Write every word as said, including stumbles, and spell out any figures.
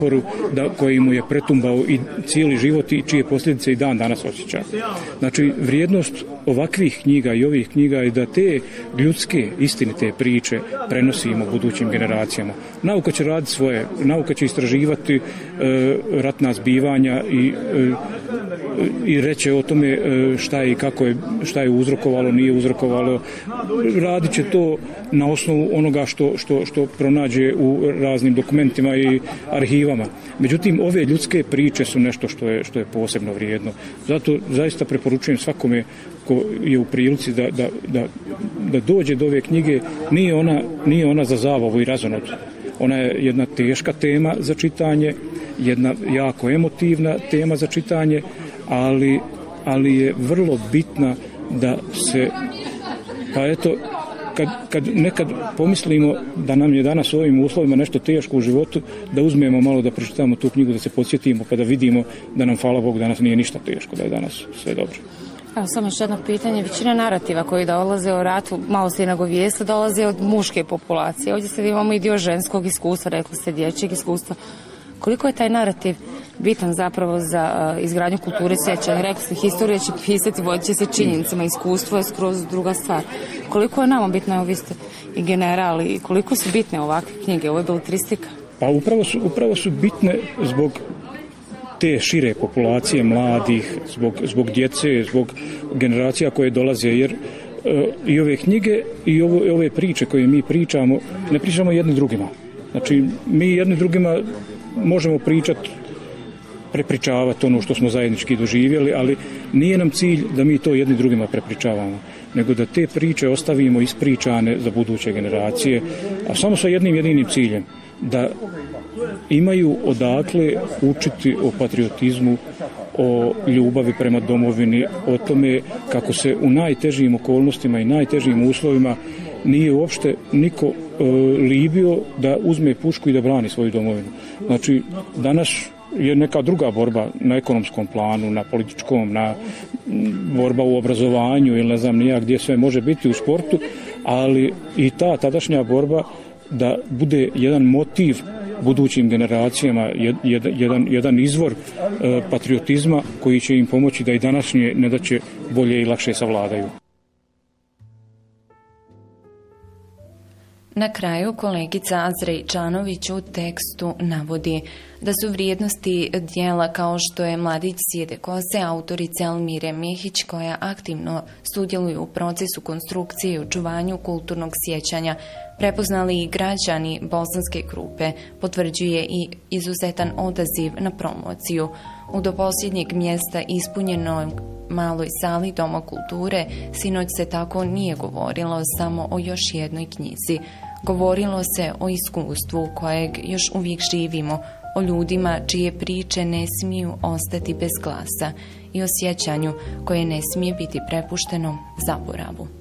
da koji mu je pretumbao i cijeli život i čije posljedice i dan danas osjeća. Znači, vrijednost ovakvih knjiga i ovih knjiga je da te ljudske istinite priče prenosimo budućim generacijama. Nauka će raditi svoje, nauka će istraživati e, ratna zbivanja i, e, i reći o tome e, šta je i kako je, šta je uzrokovalo, nije uzrokovalo. Radit će to na osnovu onoga što, što, što pronađe u raznim dokumentima i arhivama. Međutim, ove ljudske priče su nešto što je, što je posebno vrijedno. Zato zaista preporučujem svakome ko je u prilici da, da, da, da dođe do ove knjige. Nije ona, nije ona za zabavu i razonod. Ona je jedna teška tema za čitanje, jedna jako emotivna tema za čitanje, ali, ali je vrlo bitna da se, pa eto, Kad, kad nekad pomislimo da nam je danas u ovim uslovima nešto teško u životu, da uzmemo malo da pročitamo tu knjigu, da se podsjetimo, pa da vidimo da nam, hvala Bogu, danas nije ništa teško, da je danas sve dobro. Evo samo još jedno pitanje. Većina narativa koji dolaze o ratu, malo ste i nagovijeste, dolaze od muške populacije. Ovdje sad imamo i dio ženskog iskustva, rekli ste dječjeg iskustva. Koliko je taj narativ bitan zapravo za uh, izgradnju kulture sjećanja? Rekli ste, historija će pisati, vodit će se činjenicama, iskustvo je skroz druga stvar. Koliko je nama bitno, evo vi ste i generali, i koliko su bitne ovakve knjige, ovo je beletristika? Pa upravo su, upravo su bitne zbog te šire populacije mladih, zbog, zbog djece, zbog generacija koje dolaze, jer uh, i ove knjige i ovo, ove priče koje mi pričamo, ne pričamo jedni drugima. Znači, mi jedni drugima možemo pričati, prepričavati ono što smo zajednički doživjeli, ali nije nam cilj da mi to jedni drugima prepričavamo, nego da te priče ostavimo ispričane za buduće generacije, a samo sa jednim jedinim ciljem, da imaju odakle učiti o patriotizmu, o ljubavi prema domovini, o tome kako se u najtežim okolnostima i najtežim uslovima nije uopšte niko e, libio da uzme pušku i da brani svoju domovinu. Znači, danas je neka druga borba na ekonomskom planu, na političkom, na borba u obrazovanju ili ne znam nija gdje sve može biti u sportu, ali i ta tadašnja borba da bude jedan motiv budućim generacijama, jed, jedan, jedan izvor e, patriotizma koji će im pomoći da i današnje nedaće bolje i lakše savladaju. Na kraju kolegica Azra Čanović u tekstu navodi da su vrijednosti dijela kao što je Mladić sjede kose autorice Almire Mehić, koja aktivno sudjeluju u procesu konstrukcije i očuvanju kulturnog sjećanja, prepoznali i građani Bosanske Krupe, potvrđuje i izuzetan odaziv na promociju. U do posljednjeg mjesta ispunjenoj maloj sali Doma kulture sinoć se tako nije govorilo samo o još jednoj knjizi. Govorilo se o iskustvu kojeg još uvijek živimo, o ljudima čije priče ne smiju ostati bez glasa i o sjećanju koje ne smije biti prepušteno zaboravu.